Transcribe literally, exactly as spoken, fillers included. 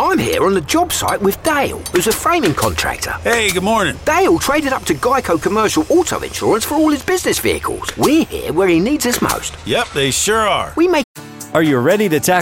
I'm here on the job site with Dale, who's a framing contractor. Hey, good morning. Dale traded up to Geico Commercial Auto Insurance for all his business vehicles. We're here where he needs us most. Yep, they sure are. We make... Are you ready to tackle